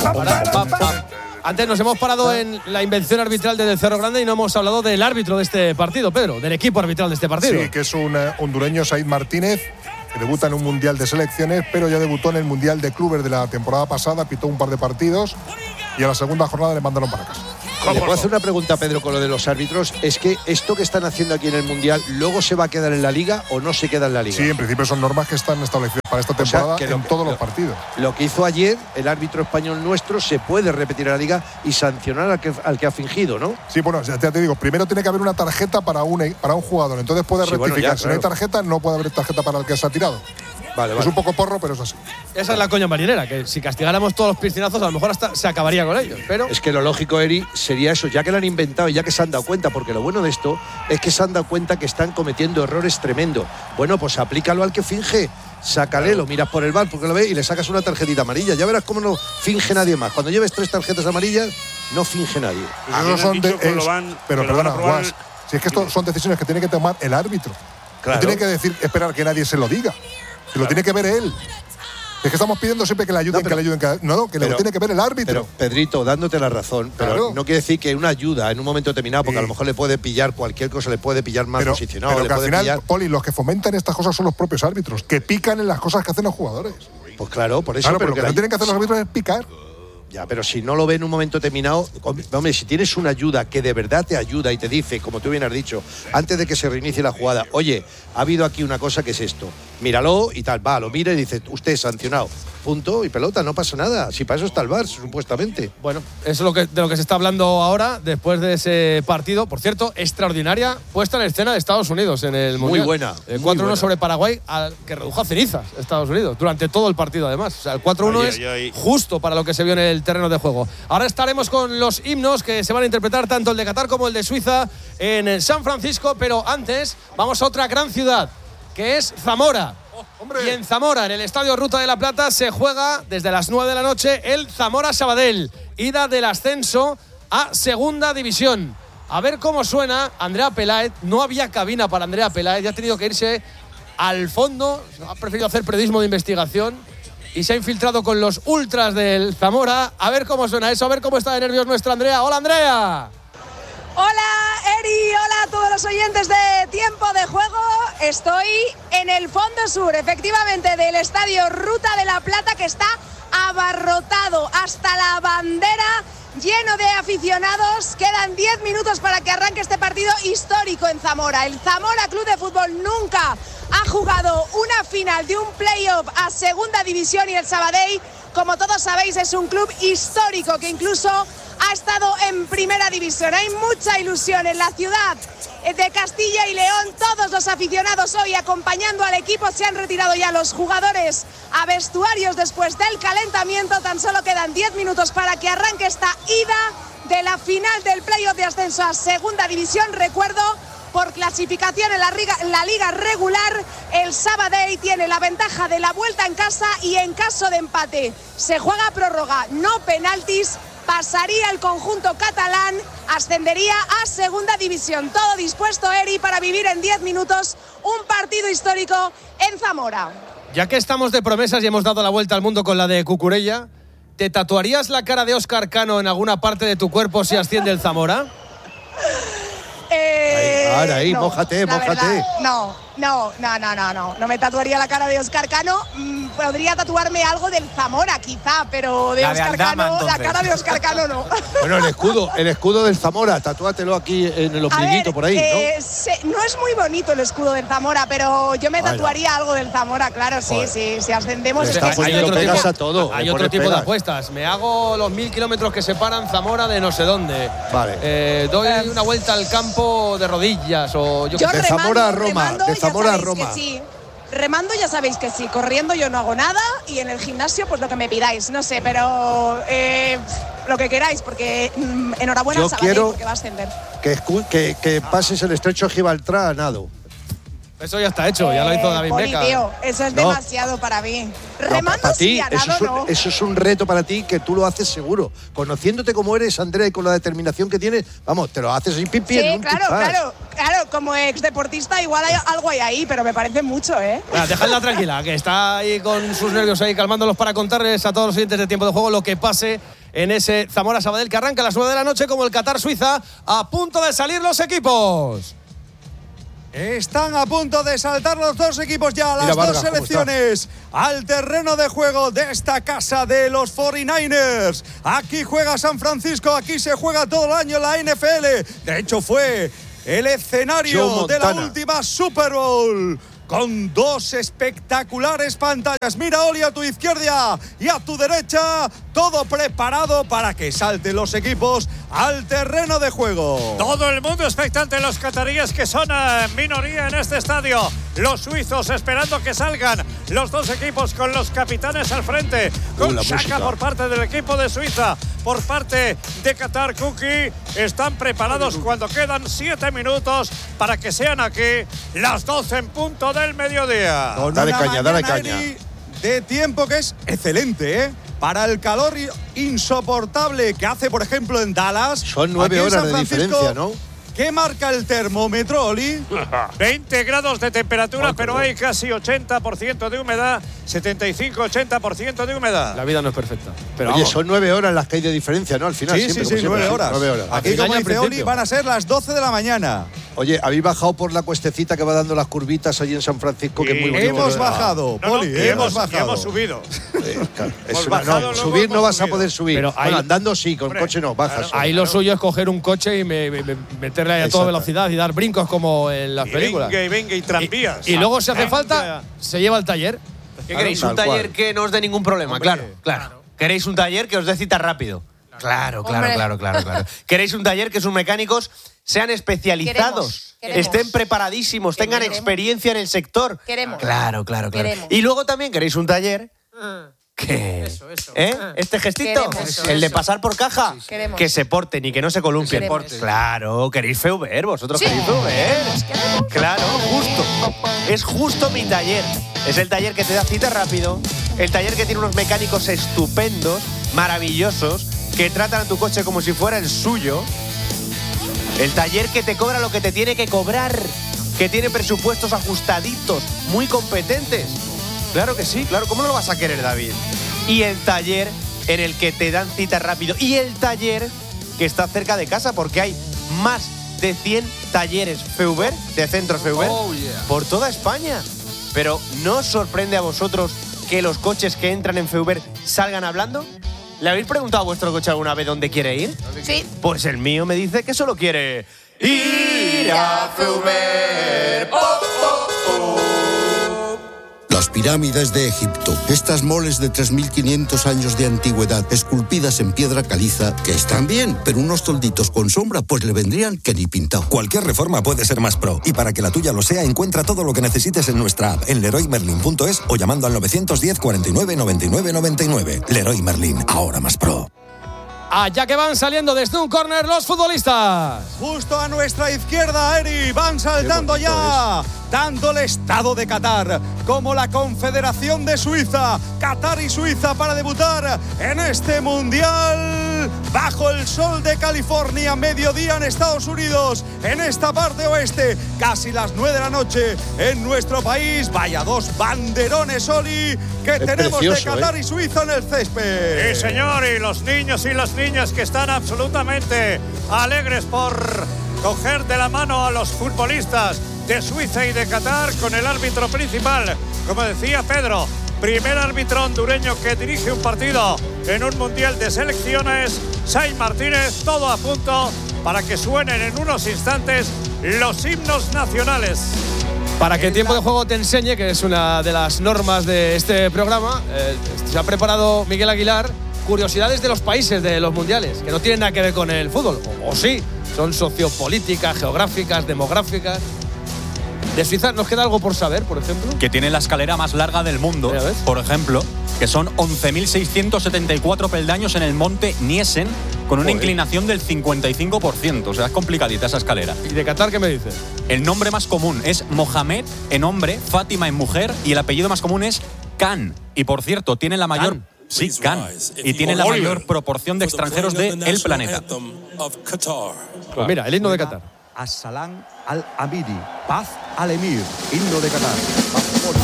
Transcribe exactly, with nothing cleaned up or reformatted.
Antes nos hemos parado en la invención arbitral del Cerro Grande y no hemos hablado del árbitro de este partido, Pedro, del equipo arbitral de este partido. Sí, que es un uh, hondureño, Said Martínez, que debuta en un Mundial de Selecciones, pero ya debutó en el Mundial de Clubes de la temporada pasada, pitó un par de partidos y a la segunda jornada le mandaron para casa. ¿Le puedo hacer una pregunta, Pedro, con lo de los árbitros? ¿Es que esto que están haciendo aquí en el Mundial luego se va a quedar en la Liga o no se queda en la Liga? Sí, en principio son normas que están establecidas para esta temporada, o sea, que en lo, todos lo, los partidos. Lo que hizo ayer el árbitro español nuestro se puede repetir en la Liga y sancionar al que, al que ha fingido, ¿no? Sí, bueno, ya te digo, primero tiene que haber una tarjeta para un, para un jugador, entonces puede sí, rectificar. Bueno, ya, si claro. no hay tarjeta, no puede haber tarjeta para el que se ha tirado. Vale, vale. Es un poco porro, pero es así. Esa es la coña marinera, que si castigáramos todos los piscinazos, a lo mejor hasta se acabaría con ellos. Pero es que lo lógico, Eri, sería eso, ya que lo han inventado y ya que se han dado cuenta, porque lo bueno de esto es que se han dado cuenta que están cometiendo errores tremendos. Bueno, pues aplícalo al que finge. Sácale, lo miras por el bar porque lo ves y le sacas una tarjetita amarilla. Ya verás cómo no finge nadie más. Cuando lleves tres tarjetas amarillas, no finge nadie. Pues no son de, es, van, pero perdona, Guas, si es que esto son decisiones que tiene que tomar el árbitro. Claro. No tiene que decir, esperar que nadie se lo diga. Que lo tiene que ver él. Es que estamos pidiendo siempre que le ayuden, no, pero, que le ayuden. No, no, que pero, lo tiene que ver el árbitro. Pero, Pedrito, dándote la razón, pero claro. no quiere decir que una ayuda en un momento determinado, porque sí. a lo mejor le puede pillar cualquier cosa, le puede pillar más pero, posicionado. Pero le que puede al final, pillar... Poli, los que fomentan estas cosas son los propios árbitros, que pican en las cosas que hacen los jugadores. Pues claro, por eso. Claro, pero, pero lo que, que no tienen que hacer los árbitros es picar. Ya, pero si no lo ve en un momento determinado, hombre, si tienes una ayuda que de verdad te ayuda y te dice, como tú bien has dicho, antes de que se reinicie la jugada, oye, ha habido aquí una cosa que es esto, míralo y tal, va, lo mira y dice, usted es sancionado. Punto y pelota, no pasa nada. Si para eso está el V A R, supuestamente. Bueno, eso es lo que, de lo que se está hablando ahora, después de ese partido. Por cierto, extraordinaria puesta en escena de Estados Unidos en el Mundial. Muy buena. El cuatro uno sobre Paraguay, al que redujo a cenizas Estados Unidos durante todo el partido, además. O sea, el cuatro uno es ay, ay. justo para lo que se vio en el terreno de juego. Ahora estaremos con los himnos que se van a interpretar, tanto el de Qatar como el de Suiza, en San Francisco. Pero antes, vamos a otra gran ciudad, que es Zamora. Y en Zamora, en el Estadio Ruta de la Plata, se juega desde las nueve de la noche el Zamora-Sabadell, ida del ascenso a Segunda División. A ver cómo suena Andrea Peláez. No había cabina para Andrea Peláez, ya ha tenido que irse al fondo, ha preferido hacer periodismo de investigación y se ha infiltrado con los ultras del Zamora. A ver cómo suena eso, a ver cómo está de nervios nuestra Andrea. ¡Hola, Andrea! Hola, Eri, hola a todos los oyentes de Tiempo de Juego. Estoy en el fondo sur, efectivamente, del Estadio Ruta de la Plata, que está abarrotado hasta la bandera, lleno de aficionados. Quedan diez minutos para que arranque este partido histórico en Zamora. El Zamora Club de Fútbol nunca ha jugado una final de un playoff a Segunda División y el Sabadell, como todos sabéis, es un club histórico que incluso ha estado en Primera División. Hay mucha ilusión en la ciudad de Castilla y León. Todos los aficionados hoy acompañando al equipo. Se han retirado ya los jugadores a vestuarios después del calentamiento. Tan solo quedan diez minutos para que arranque esta ida de la final del playoff de ascenso a Segunda División. Recuerdo, por clasificación en la, liga, en la liga regular, el Sabadell tiene la ventaja de la vuelta en casa y en caso de empate se juega prórroga, no penaltis, pasaría el conjunto catalán, ascendería a Segunda División. Todo dispuesto, Eri, para vivir en diez minutos un partido histórico en Zamora. Ya que estamos de promesas y hemos dado la vuelta al mundo con la de Cucurella, ¿te tatuarías la cara de Óscar Cano en alguna parte de tu cuerpo si asciende el Zamora? Eh, ahí, ahora ahí, no, mójate, mójate. Verdad, no, no, no, no, no, no. No me tatuaría la cara de Óscar Cano. Mm, podría tatuarme algo del Zamora, quizá, pero de Óscar Cano, la cara de Óscar Cano no. Bueno, el escudo, el escudo del Zamora, tatúatelo aquí en el ombliguito, por ahí, eh, ¿no? Se, no es muy bonito el escudo del Zamora, pero yo me tatuaría Ay, algo del Zamora, claro, sí, Joder. sí. Si ascendemos es que sí. Hay otro, tipo, a todo, hay otro tipo de apuestas. Me hago los mil kilómetros que separan Zamora de no sé dónde. Vale. Eh, doy eh, una vuelta al campo de rodillas o yo, yo que de remando, Zamora a Roma, remando, de Zamora a Roma. Sí. Remando ya sabéis que sí, corriendo yo no hago nada y en el gimnasio pues lo que me pidáis, no sé, pero eh, lo que queráis, porque mm, enhorabuena yo a Sabadell quiero porque va a ascender. Que, que, que pases el estrecho de Gibraltar a nado. Eso ya está hecho, ya lo hizo David Poli, Meca. Tío, eso es No. demasiado para mí. No, Remando para ti, sí, a eso nado es, un, no. eso es un reto para ti que tú lo haces seguro. Conociéndote como eres, Andrea, y con la determinación que tienes, vamos, te lo haces sin pipi Sí, en un claro, pipás. claro, claro. Como ex deportista igual hay algo hay ahí, pero me parece mucho, ¿eh? Bueno, dejadla tranquila, que está ahí con sus nervios ahí calmándolos para contarles a todos los oyentes de Tiempo de Juego lo que pase en ese Zamora-Sabadell que arranca a las nueve de la noche, como el Qatar-Suiza, a punto de salir los equipos. Están a punto de saltar los dos equipos ya, las Mira, Vargas, dos ¿cómo selecciones al terreno de juego de esta casa de los cuarenta y nueve ers. Aquí juega San Francisco, aquí se juega todo el año la N F L. De hecho, fue el escenario de la última Super Bowl. Con dos espectaculares pantallas. Mira, Oli, a tu izquierda y a tu derecha. Todo preparado para que salten los equipos al terreno de juego. Todo el mundo expectante, los cataríes que son eh, minoría en este estadio. Los suizos esperando que salgan los dos equipos con los capitanes al frente. Con uh, Xhaka por parte del equipo de Suiza. Por parte de Qatar, Cookie. Están preparados cuando quedan siete minutos para que sean aquí las doce en punto del mediodía. Con Dale una caña, dale mañana, caña. Eri, de tiempo que es excelente, ¿eh? Para el calor insoportable que hace, por ejemplo, en Dallas. Son nueve aquí en horas San de Francisco, diferencia, ¿no? ¿Qué marca el termómetro, Oli? veinte grados de temperatura, pero hay casi ochenta por ciento de humedad. setenta y cinco a ochenta por ciento de humedad. La vida no es perfecta. Pero Oye, vamos. son nueve horas las que hay de diferencia, ¿no? Al final, Sí, siempre, sí, como sí, siempre. nueve horas. Nueve horas. Aquí, Al como final y al dice Oli, principio. van a ser las doce de la mañana. Oye, ¿habéis bajado por la cuestecita que va dando las curvitas allí en San Francisco? Que es muy bonito. Hemos Ah, bajado, No, no, Poli, y hemos hemos, y bajado. hemos subido. eh, claro, Hemos es una- bajado, no, luego subir no hemos vas a subido. poder subir. Pero Bueno, ahí- andando sí, con Hombre, coche no, bajas. Ahí lo suyo es coger un coche y me- me- me- meterle ahí a toda Exacto. velocidad y dar brincos como en las Y películas. venga, y venga, y tranvías. Y, y luego, si hace Venga. falta, se lleva al taller. ¿Qué queréis? Tal ¿Un taller cual. que no os dé ningún problema? Hombre, claro, claro, ¿Queréis un taller que os dé cita rápido? Claro, claro, Hombre. claro, claro, claro. ¿Queréis un taller que sus mecánicos sean especializados, Queremos, queremos. estén preparadísimos, tengan Queremos. experiencia en el sector? Queremos. Claro, claro, claro. Queremos. Y luego también queréis un taller que… Eso, eso. ¿Eh? Este gestito, Queremos. Eso, el de eso. pasar por caja, sí. Queremos. que se porten y que no se columpien. Que se porten. Claro, queréis Feuber, vosotros Sí. queréis Feuber. Queremos, queremos. Claro, justo. Es justo mi taller. Es el taller que te da cita rápido, el taller que tiene unos mecánicos estupendos, maravillosos, que tratan a tu coche como si fuera el suyo. El taller que te cobra lo que te tiene que cobrar, que tiene presupuestos ajustaditos, muy competentes. Claro que sí, claro, ¿cómo no lo vas a querer, David? Y el taller en el que te dan cita rápido. Y el taller que está cerca de casa, porque hay más de cien talleres Feuber, de centros Feuber, Oh, yeah. por toda España. Pero ¿no os sorprende a vosotros que los coches que entran en Feuber salgan hablando? ¿Le habéis preguntado a vuestro coche alguna vez dónde quiere ir? Sí. Pues el mío me dice que solo quiere ir a Feuber. Las pirámides de Egipto, estas moles de tres mil quinientos años de antigüedad, esculpidas en piedra caliza, que están bien, pero unos tolditos con sombra pues le vendrían que ni pintado. Cualquier reforma puede ser más pro, y para que la tuya lo sea, encuentra todo lo que necesites en nuestra app, en leroy merlin punto es o llamando al nueve uno cero, cuarenta y nueve, noventa y nueve, noventa y nueve. Leroy Merlin, ahora más pro. Allá que van saliendo desde un córner los futbolistas. Justo a nuestra izquierda, Eri, van saltando ya, dando el estado de Qatar, como la Confederación de Suiza, Qatar y Suiza para debutar en este Mundial, bajo el sol de California, mediodía en Estados Unidos, en esta parte oeste, casi las nueve de la noche en nuestro país. Vaya dos banderones, Oli, que tenemos precioso, de Qatar ¿eh? y Suiza en el césped. Sí, señor, y los niños y las niñas que están absolutamente alegres por coger de la mano a los futbolistas de Suiza y de Qatar con el árbitro principal, como decía Pedro, primer árbitro hondureño que dirige un partido en un mundial de selecciones, Sainz Martínez, todo a punto para que suenen en unos instantes los himnos nacionales. Para que Tiempo de Juego te enseñe, que es una de las normas de este programa, eh, se ha preparado Miguel Aguilar curiosidades de los países de los mundiales, que no tienen nada que ver con el fútbol, o, o sí, son sociopolíticas, geográficas, demográficas. ¿De Suiza nos queda algo por saber, por ejemplo? Que tiene la escalera más larga del mundo, ¿Ya ves? por ejemplo, que son once mil seiscientos setenta y cuatro peldaños en el monte Niesen, con una Joder. inclinación del cincuenta y cinco por ciento. O sea, es complicadita esa escalera. ¿Y de Qatar qué me dices? El nombre más común es Mohamed en hombre, Fátima en mujer y el apellido más común es Khan. Y por cierto, tiene la mayor... Khan. Sí, Khan. Y tiene la mayor proporción de extranjeros del planeta. Pues mira, el himno de Qatar. As-Salam al-Amiri, paz al emir, himno de Qatar.